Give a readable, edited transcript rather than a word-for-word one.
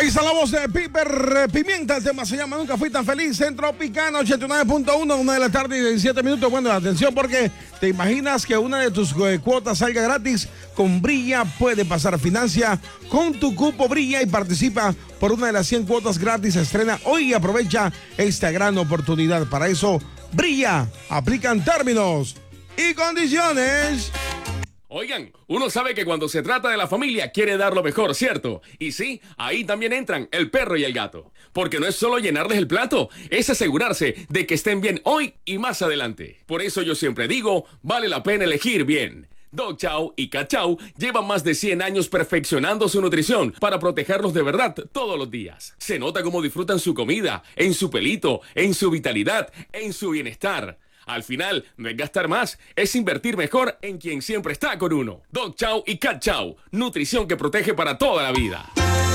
Ahí está la voz de Piper Pimienta. El tema se llama Nunca Fui Tan Feliz. Centro Picano 89.1, 1 de la tarde y 17 minutos. Bueno, atención porque te imaginas que una de tus cuotas salga gratis. Con Brilla puede pasar. Financia con tu cupo Brilla y participa por una de las 100 cuotas gratis. Estrena hoy y aprovecha esta gran oportunidad. Para eso, Brilla. Aplican términos y condiciones. Oigan, uno sabe que cuando se trata de la familia quiere dar lo mejor, ¿cierto? Y sí, ahí también entran el perro y el gato. Porque no es solo llenarles el plato, es asegurarse de que estén bien hoy y más adelante. Por eso yo siempre digo, vale la pena elegir bien. Dog Chow y Cat Chow llevan más de 100 años perfeccionando su nutrición para protegerlos de verdad todos los días. Se nota cómo disfrutan su comida, en su pelito, en su vitalidad, en su bienestar. Al final, no es gastar más, es invertir mejor en quien siempre está con uno. Dog Chow y Cat Chow, nutrición que protege para toda la vida.